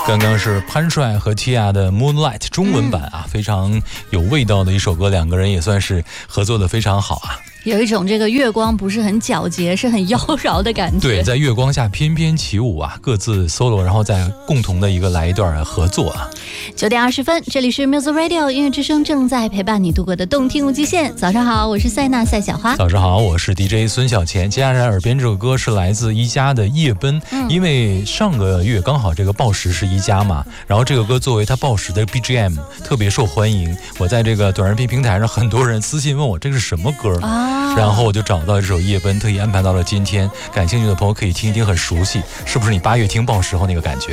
刚刚是潘帅和 Tia 的 Moonlight 中文版啊，非常有味道的一首歌，两个人也算是合作的非常好啊。 有一种这个月光不是很皎洁，是很妖娆的感觉。 对，在月光下翩翩起舞啊，各自 solo， 然后再共同的来一段合作啊。 9点20分，这里是 Music Radio 音乐之声，正在陪伴你度过的动听无极限。早上好，我是塞纳赛小花。 早上好，我是 DJ 孙小钱。接下来耳边这首歌是来自一加的夜奔，因为上个月刚好这个报时是一加嘛，然后这个歌作为他报时的 BGM 特别受欢迎。我在这个短视频平台上，很多人私信问我这是什么歌啊，然后我就找到这首夜奔，特意安排到了今天。感兴趣的朋友可以听一听，很熟悉，是不是你8月听报时后那个感觉？